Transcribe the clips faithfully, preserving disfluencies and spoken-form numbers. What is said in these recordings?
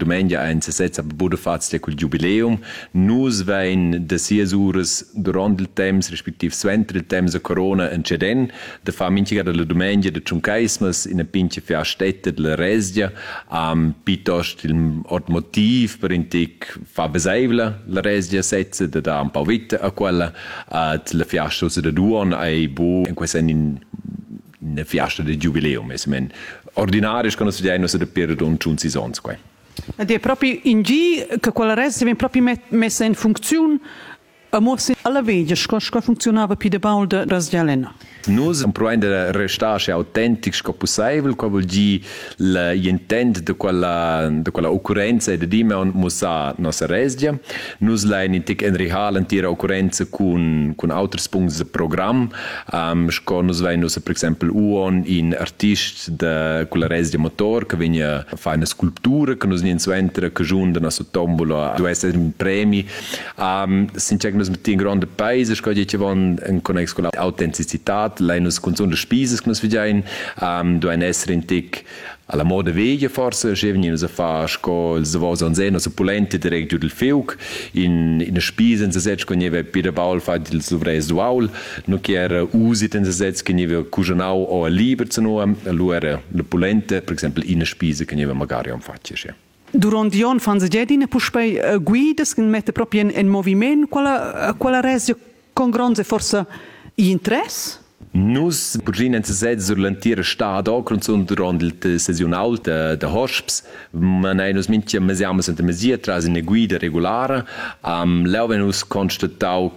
domenica ein sesez aber bude fazia col jubileum. Nus vein de sias uras durant il temps, respektiv suenter il temps a corona en ceden, de fa minchiga de la domenica de Ciuncaismas in a pinche fiastetta de la Resdia, um, pitost il ort motiv per intic fa beseivla la Resdia setze de da un pau vita a quella at la fiasta usa de duon ai bu in quesen in una fiasta de jubileum, es men ordinarisch quando si diano se de periodo un ciun seasons quai. Ed è proprio in G che quella Resdia viene proprio met, messa in funzione a morsi alla veglia, sco funzionava più de baul de Rasdialena. Nus un provain de restar autentics sco possibile, qua vuol dire l'intent de quella de quella occurrenza e de dime on musa nossa Resdia. Nus lein in tic en rehalen tira occurrenza con con autres punts de program. Um, sco nus vein nus per esempio uon in artist de quella Resdia motor che vegna fa una sculptura che nus nien suentra che giunta nosso tombolo do essere un premi. Um, sin check nus mit in grande paese sco dice von en connex con l'autenticità lei nos consum de spises che nos vidain um, do ein essere in tic alla moda veglia forse chevni nos a fa sco il zavos on zeno so pulente direct del fiuc in in de spisen se setz con neve pide baul fa il sovres dual no chier usi den se setz che neve cujanau o a liber zu no allora le pulente per esempio in de spise che neve magari on faccia. Durante gli anni fanno già puspei guidas che mette proprio in, in movimento quella quella Resdia con grande forse interesse. Nus purginen se sed sur l'antira stad ocrun sun durant il sessional de, de hosps, ma nei nus mintia mesiamas ante mesia tras in guida regulara, um, leu venus constatau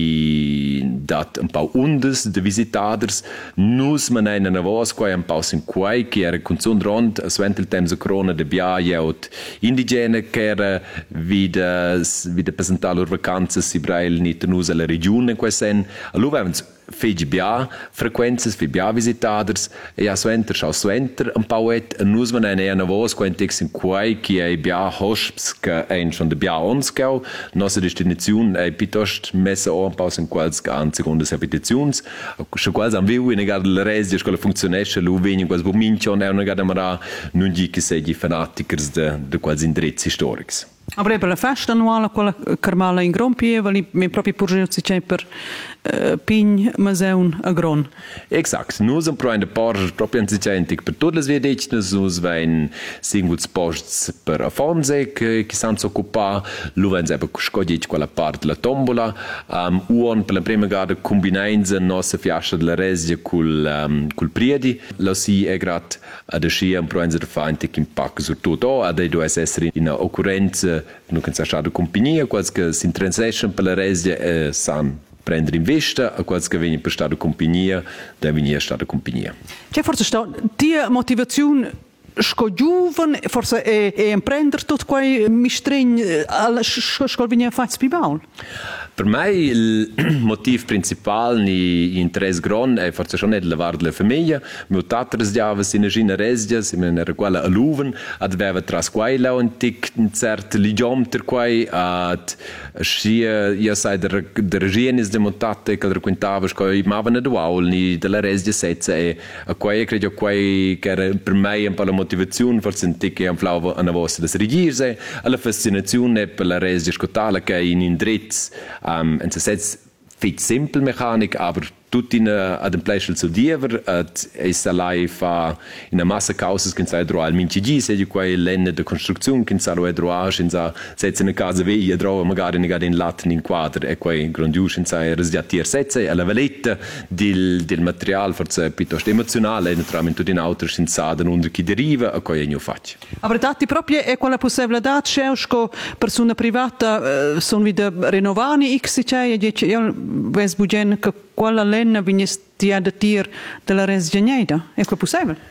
ki dat un pau undes de visitaders, nus ma nei na vos quai un pau sin quai, ki era consum durant a suent il temps a corona de bia jeut indigene, che era vida, vida presentar lor vacanzas si brail nit nus alla regione in quai sen, allu vevens fegi bia frequenzas fi bia visitaders e a suenter schau suenter un pauet a nus man eine ana vos quentex in quai qui ei bia hosps che ein schon de bia onskau nossa destinazione ei pitost messa o un paus in quals gan secondas habitazions scho quals am viu in egal la Resdia scola funzionesce lu vegni quals bomincio ne una gada mara nun di che sei fanatikers de de quals indrezzi storics. Avrebbe la festa annuale, quella carmala in Grompie, vali mi proprio purgersi c'è per uh, Pign, Maseun a Gron. Exakt. Nus un proin de porge proprio anzicentic per tutte le vedecnes, nus vein singuls posts per Afonse che che san s'occupa, lu vein sebe scodic quella part la tombola, um, uon per la prima gada combinainza nossa fiascia della Resdia col um, col priedi, lo si è grat ad ascia un proin de fantic impact sur tutto, ad ei do essere in occurrenza non che sa da compagnia quals che si transaction per la Resdia eh, san prendere in vista a quals che viene per stare compagnia da venire stare compagnia. C'è forse sta die motivazione sco giuven forse è, è imprendere tutto quei mistregni alla scuola viene fatto spibaul. Per me il motiv principale ni interesse gran è forse schon nicht levar la famiglia. Mio taters diava sine gina Resdia, sine era quella a Luven, ad aveva tras quai la un tic un cert ligiom ter quai ad scia io sai der der regienis de montate che raccontava sco i mavane de waul ni della Resdia setze e a quai credo quai che era per me un po' la motivazione forse un tic un flavo ana vossa des regirse alla fascinazione per la Resdia scotala che in indrizz um, en se setz fit simpel mechanik aber tut in ad un pleschel zu diever at es alai fa in a massa causas che sai dro al minci gi se di quei lenne de construzione che sa lo droage in sa setze in casa veglia dro magari in in latin in quadro e quei grandius in sai resdiatier setze alla valetta del del material forse piuttosto emozionale naturalmente in auto in sa den unter chi deriva a quei io faccio. Aber dati proprio è quella possibilità c'è sco persona privata uh, sono wieder renovani x c'è e dice io ves bugen che quella lena vignesti ad tir della Resdia. È que possibile?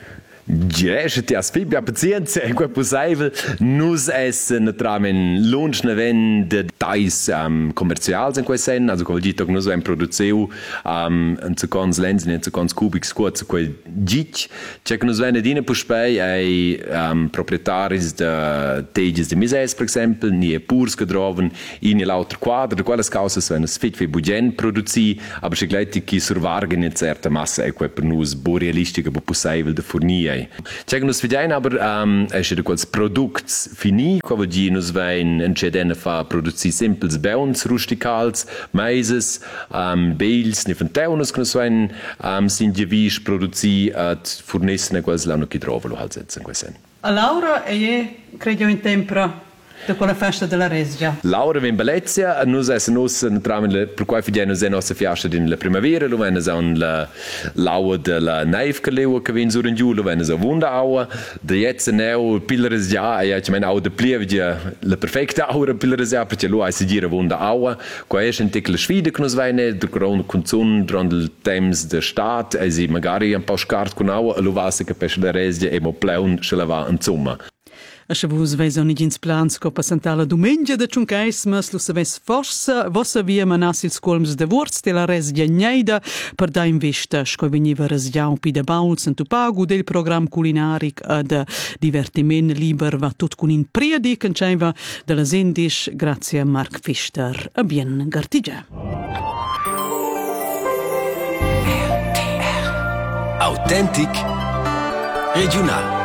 Ja, se ti aspi bia pazienza, è que possibile. Nus es naturalmente lunch ne ven de tais um, commercials in quei sen, also quel dito che nus hem produceu um, in secons lenzen, in secons cubics kurz quel gitch, c'è che nus ven edine puspei ai um, proprietaris de teges de mises, per esempio, ni e purs gedroven in il lauter quadro, de quelles causas wenn es fit fi bugen produzi, aber se gleiti chi survargen in certa massa, è que per nus bo realistica, bo possibile de fornire gnei. C'è che nus vediamo aber um, esce de quels products fini, quavo di nus vein encedene fa produzi simples beuns, rusticals, maises, um, beils, ne fanteunus che nus vein um, sin divis produzi at furnissene quels l'anno che trovalo halt setzen quesen. A Laura e io credo in tempra da quella festa della Resgia. Laura vem Belezia, nus esse nus naturalmente per quai fidiamo nus nostra fiasta in la primavera, lo venne son la laua della neve che leua che vien sur in giù, lo venne so wunda aua, de jetzt neu pillares ja, e ich meine au de plievidia la perfekta aura pillares ja, perché lo ai si gira wunda aua, qua es en ticla sfida che nus venne, der corona consum durant il temps de stat, e si magari un po' scart con aua, lo vasse che pesce la Resgia e mo pleun se la va insomma. A se vus veis ogni gins plans co passanta la domengia de ciuncaismas, lu se ves forsa, vossa via manas ils colms de vorz de la Resgia Gneida per da in vista, sco veniva resgiau pi de bauls en tupagu del program culinaric ad divertiment liber va tot cun in priadic enceiva de la Sendis, grazie a Marc Pfister, a bien gartigia. Authentic regional.